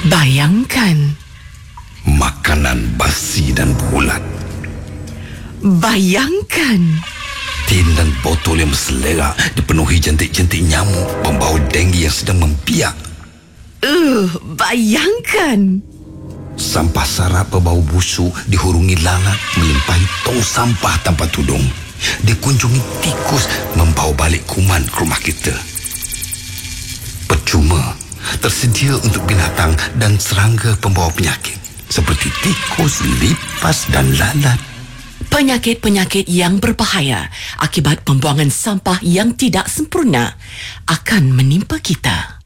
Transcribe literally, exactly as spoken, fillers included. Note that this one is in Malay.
Bayangkan. Makanan basi dan bulat. Bayangkan. Tin dan botol yang berselera dipenuhi jentik-jentik nyamuk pembau denggi yang sedang mempiak. Uh, bayangkan. Sampah sarap berbau busuk dihurungi lalat melimpahi tong sampah tanpa tudung. Dikunjungi tikus membawa balik kuman ke rumah kita. Percuma, tersedia untuk binatang dan serangga pembawa penyakit seperti tikus, lipas dan lalat. Penyakit-penyakit yang berbahaya akibat pembuangan sampah yang tidak sempurna akan menimpa kita.